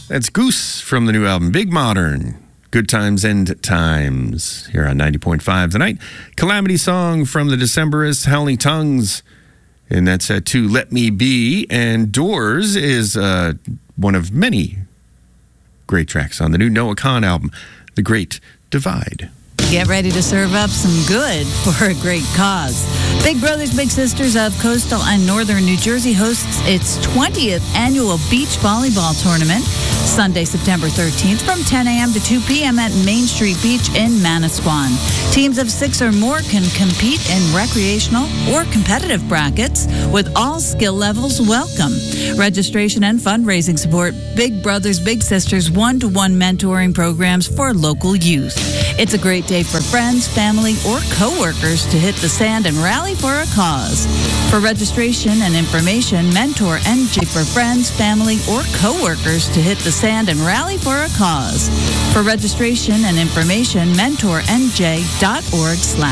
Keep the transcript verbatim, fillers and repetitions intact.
That's Goose from the new album, Big Modern. Good Times, End Times, here on ninety point five tonight. Calamity Song from the Decemberists, Howling Tongues, and that's uh, To Let Me Be. And Doors is uh, one of many great tracks on the new Noah Kahan album, The Great Divide. Get ready to serve up some good for a great cause. Big Brothers Big Sisters of Coastal and Northern New Jersey hosts its twentieth annual beach volleyball tournament Sunday, September thirteenth from ten a.m. to two p.m. at Main Street Beach in Manasquan. Teams of six or more can compete in recreational or competitive brackets with all skill levels welcome. Registration and fundraising support Big Brothers Big Sisters one-to-one mentoring programs for local youth. It's a great day for friends, family, or coworkers to hit the sand and rally for a cause. For registration and information, mentor N J for friends, family, or coworkers to hit the sand and rally for a cause. For registration and information, mentor N J dot org slash